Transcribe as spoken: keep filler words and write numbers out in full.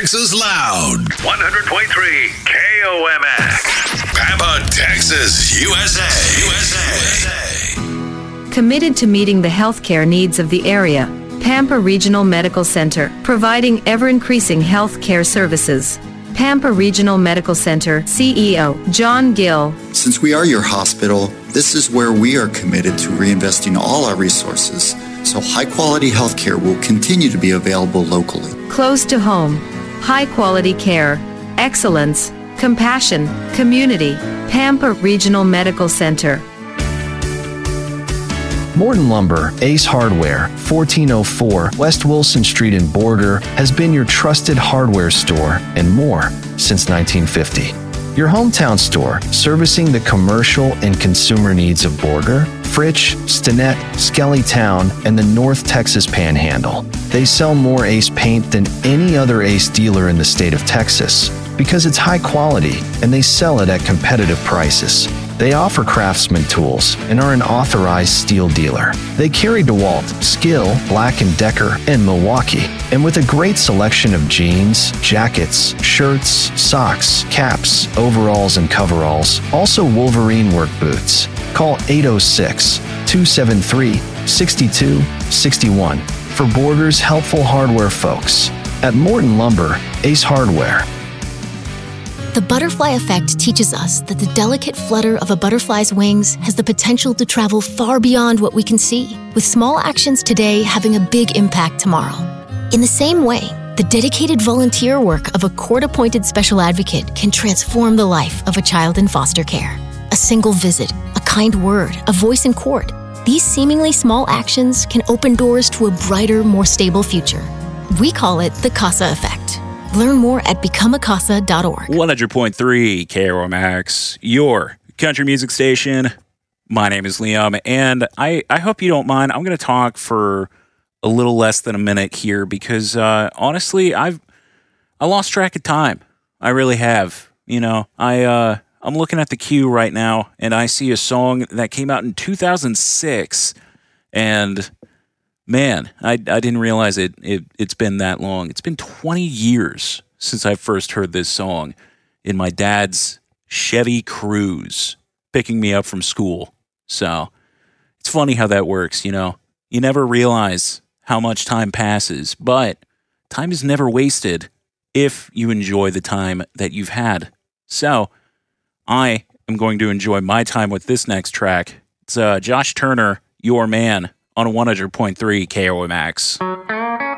Texas loud. one hundred point three K O M X. Pampa, Texas, U S A. U S A. Committed to meeting the healthcare needs of the area, Pampa Regional Medical Center, providing ever-increasing healthcare services. Pampa Regional Medical Center C E O John Gill. Since we are your hospital, this is where we are committed to reinvesting all our resources, so high-quality healthcare will continue to be available locally. Close to home, high-quality care, excellence, compassion, community. Pampa Regional Medical Center. Morton Lumber, Ace Hardware, fourteen oh four West Wilson Street in Border, has been your trusted hardware store and more since nineteen fifty. Your hometown store, servicing the commercial and consumer needs of Border, Fritch, Stinnett, Skellytown, and the North Texas Panhandle. They sell more Ace paint than any other Ace dealer in the state of Texas because it's high quality and they sell it at competitive prices. They offer Craftsman tools and are an authorized steel dealer. They carry DeWalt, Skill, Black and Decker, and Milwaukee. And with a great selection of jeans, jackets, shirts, socks, caps, overalls, and coveralls, also Wolverine work boots. Call eight oh six, two seven three, six two six one for Border's helpful hardware folks. At Morton Lumber, Ace Hardware. The butterfly effect teaches us that the delicate flutter of a butterfly's wings has the potential to travel far beyond what we can see, with small actions today having a big impact tomorrow. In the same way, the dedicated volunteer work of a court-appointed special advocate can transform the life of a child in foster care. A single visit, a kind word, a voice in court. These seemingly small actions can open doors to a brighter, more stable future. We call it the CASA effect. Learn more at become a casa dot org. one hundred point three K O M X, your country music station. My name is Liam, and I, I hope you don't mind. I'm going to talk for a little less than a minute here because, uh, honestly, I've I lost track of time. I really have. You know, I, uh, I'm looking at the queue right now, and I see a song that came out in two thousand six, and man, I, I didn't realize it, it, it's been that long. It's been twenty years since I first heard this song in my dad's Chevy Cruze, picking me up from school. So it's funny how that works, you know. You never realize how much time passes, but time is never wasted if you enjoy the time that you've had. So I am going to enjoy my time with this next track. It's uh, Josh Turner, Your Man, on one hundred point three K O M X.